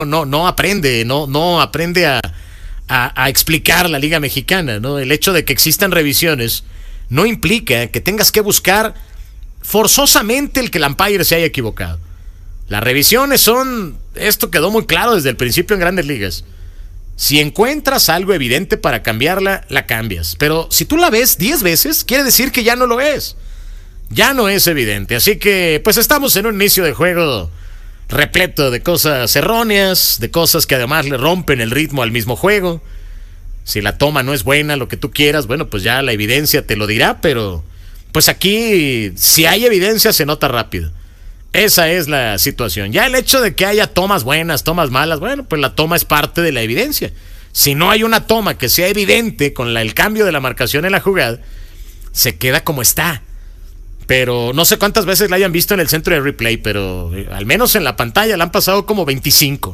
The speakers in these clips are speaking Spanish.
no aprende, no aprende a explicar la Liga Mexicana, ¿no? El hecho de que existan revisiones no implica que tengas que buscar forzosamente el que el umpire se haya equivocado. Las revisiones son, esto quedó muy claro desde el principio en Grandes Ligas. Si encuentras algo evidente para cambiarla, la cambias. Pero si tú la ves 10 veces, quiere decir que ya no lo es. Ya no es evidente. Así que, pues estamos en un inicio de juego repleto de cosas erróneas, de cosas que además le rompen el ritmo al mismo juego. Si la toma no es buena, lo que tú quieras, bueno, pues ya la evidencia te lo dirá, pero pues aquí, si hay evidencia, se nota rápido. Esa es la situación. Ya el hecho de que haya tomas buenas, tomas malas, bueno, pues la toma es parte de la evidencia. Si no hay una toma que sea evidente con el cambio de la marcación en la jugada, se queda como está. Pero no sé cuántas veces la hayan visto en el centro de replay, pero al menos en la pantalla la han pasado como 25.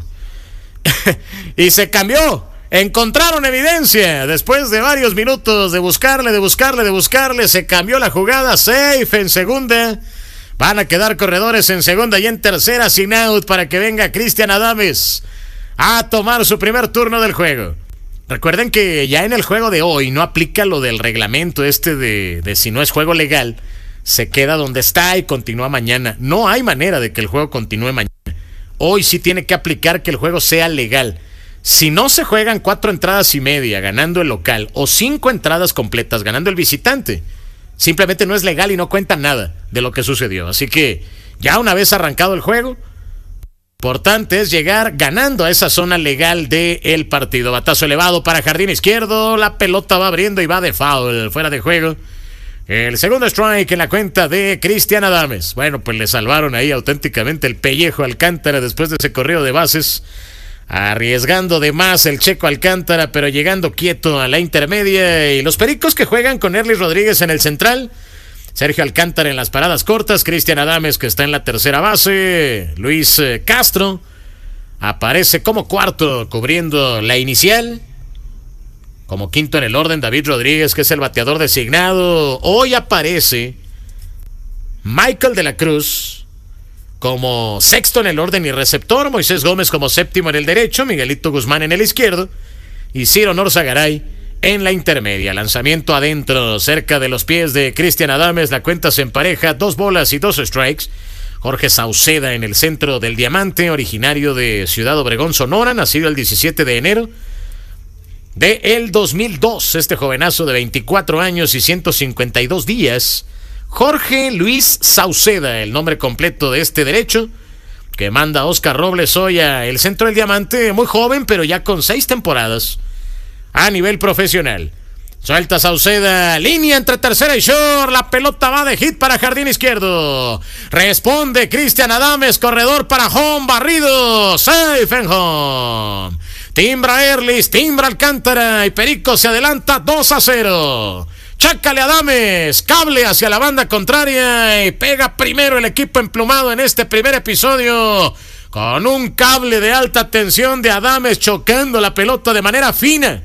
Y se cambió. Encontraron evidencia. Después de varios minutos de buscarle, se cambió la jugada. Safe en segunda. Van a quedar corredores en segunda y en tercera sin out para que venga Cristian Adames a tomar su primer turno del juego. Recuerden que ya en el juego de hoy no aplica lo del reglamento de si no es juego legal, se queda donde está y continúa mañana. No hay manera de que el juego continúe mañana. Hoy sí tiene que aplicar que el juego sea legal. Si no se juegan 4 entradas y media ganando el local o 5 entradas completas ganando el visitante, simplemente no es legal y no cuenta nada de lo que sucedió. Así que ya una vez arrancado el juego, importante es llegar ganando a esa zona legal del partido. Batazo elevado para jardín izquierdo, la pelota va abriendo y va de foul, fuera de juego. El segundo strike en la cuenta de Cristian Adames. Bueno, pues le salvaron ahí auténticamente el pellejo a Alcántara después de ese corrido de bases. Arriesgando de más el Checo Alcántara, pero llegando quieto a la intermedia. Y los Pericos que juegan con Erlis Rodríguez en el central, Sergio Alcántara en las paradas cortas, Cristian Adames que está en la tercera base, Luis Castro aparece como cuarto cubriendo la inicial, como quinto en el orden David Rodríguez, que es el bateador designado. Hoy aparece Michael de la Cruz como sexto en el orden y receptor, Moisés Gómez como séptimo en el derecho, Miguelito Guzmán en el izquierdo y Ciro Norzagaray en la intermedia. Lanzamiento adentro, cerca de los pies de Cristian Adames, la cuenta se empareja, 2 bolas y 2 strikes. Jorge Sauceda en el centro del diamante, originario de Ciudad Obregón, Sonora, nacido el 17 de enero del 2002, este jovenazo de 24 años y 152 días, Jorge Luis Sauceda, el nombre completo de este derecho, que manda Oscar Robles hoy a el centro del diamante, muy joven, pero ya con 6 temporadas a nivel profesional. Suelta Sauceda, línea entre tercera y short, la pelota va de hit para jardín izquierdo. Responde Cristian Adames, corredor para home, barrido, safe en home. Timbra Erlis, timbra Alcántara y Perico se adelanta 2-0. Chácale Adames, cable hacia la banda contraria y pega primero el equipo emplumado en este primer episodio con un cable de alta tensión de Adames chocando la pelota de manera fina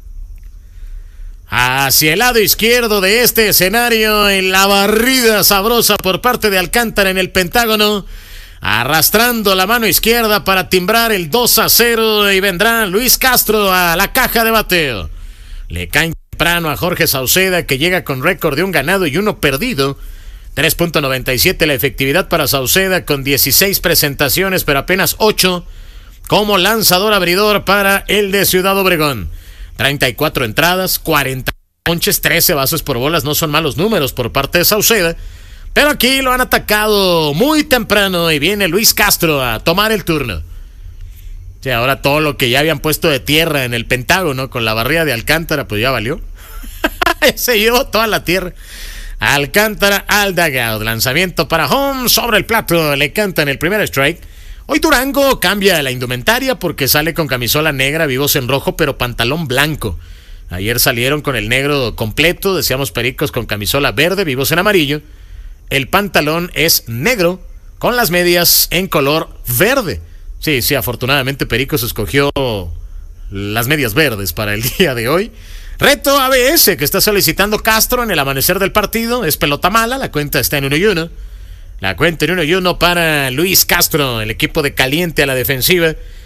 hacia el lado izquierdo de este escenario, en la barrida sabrosa por parte de Alcántara en el Pentágono, arrastrando la mano izquierda para timbrar el 2-0 y vendrá Luis Castro a la caja de bateo. Le caen temprano a Jorge Sauceda, que llega con récord de 1 ganado y 1 perdido. 3.97 la efectividad para Sauceda con 16 presentaciones, pero apenas 8 como lanzador abridor para el de Ciudad Obregón. 34 entradas, 40 ponches, 13 bases por bolas, no son malos números por parte de Sauceda, pero aquí lo han atacado muy temprano y viene Luis Castro a tomar el turno. Sí, ahora todo lo que ya habían puesto de tierra en el Pentágono con la barrida de Alcántara, pues ya valió. Se llevó toda la tierra. Alcántara al dugout. Lanzamiento para home, sobre el plato, le cantan el primer strike. Hoy Durango cambia la indumentaria porque sale con camisola negra, vivos en rojo, pero pantalón blanco. Ayer salieron con el negro completo, decíamos Pericos con camisola verde, vivos en amarillo. El pantalón es negro con las medias en color verde. Sí, afortunadamente Pericos escogió las medias verdes para el día de hoy. Reto ABS que está solicitando Castro en el amanecer del partido. Es pelota mala, la cuenta está en 1-1. La cuenta en 1-1 para Luis Castro, el equipo de caliente a la defensiva.